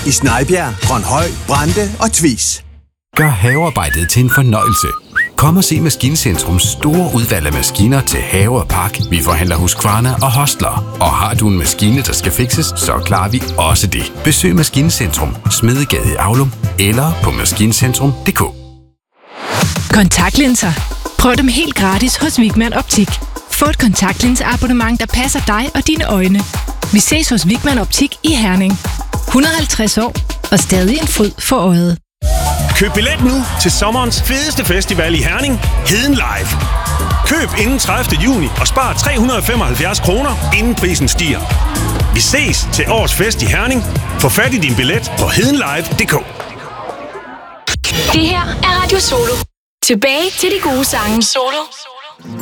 i Snejbjerg, Grønhøj, Brande og Tvis. Gør havearbejdet til en fornøjelse. Kom og se Maskincentrums store udvalg af maskiner til have og park. Vi forhandler Husqvarna og Hostler. Og har du en maskine, der skal fikses, så klarer vi også det. Besøg Maskinecentrum, Smedegade i Aulum eller på maskincentrum.dk. Kontaktlinser. Prøv dem helt gratis hos Wigman Optik. Få et kontaktlinseabonnement, der passer dig og dine øjne. Vi ses hos Wigman Optik i Herning. 150 år og stadig en fryd for øjet. Køb billet nu til sommerens fedeste festival i Herning, Heden Live. Køb inden 30. juni og spar 375 kroner, inden prisen stiger. Vi ses til årets fest i Herning. Få fat i din billet på hedenlive.dk. Det her er Radio Solo. Tilbage til de gode sange. Solo